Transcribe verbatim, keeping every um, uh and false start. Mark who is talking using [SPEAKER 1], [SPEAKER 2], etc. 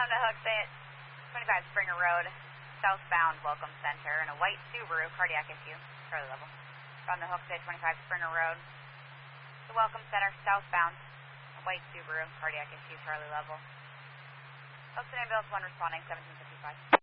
[SPEAKER 1] Found a Hooksay at twenty-five Springer Road, southbound Welcome Center, and a white Subaru, cardiac issue, Charlie level. Found the Hooksay at twenty-five Springer Road, the Welcome Center, southbound, a white Subaru, cardiac issue, Charlie level. Hooksay ambulance one responding, seventeen fifty-five.